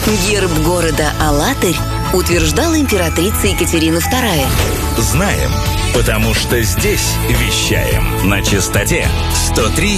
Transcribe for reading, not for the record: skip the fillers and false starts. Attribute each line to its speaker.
Speaker 1: Герб города Алатырь утверждала императрица Екатерина II.
Speaker 2: Знаем, потому что здесь вещаем на частоте 103,7.